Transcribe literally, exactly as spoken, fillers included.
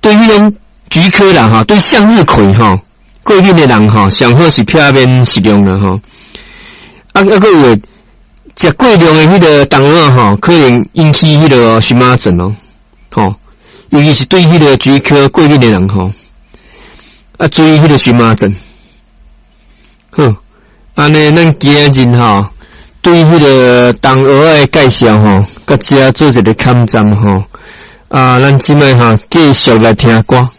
对迄种菊科啦哈，对向日葵哈，过敏的人哈，上好是避免食用啦哈。啊啊个有食过量的迄个动物哈，可能引起迄个荨麻疹哦，吼，尤其是对迄个菊科过敏的人吼，啊注意迄个荨麻疹。好，安尼咱今日吼，对迄个动物的介绍吼，甲遮做一个勘站吼，啊，咱即摆吼继续来听歌。